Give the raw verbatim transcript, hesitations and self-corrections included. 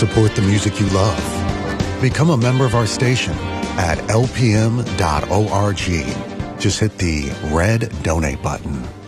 support the music you love. Become a member of our station at L P M dot org. Just hit the red donate button.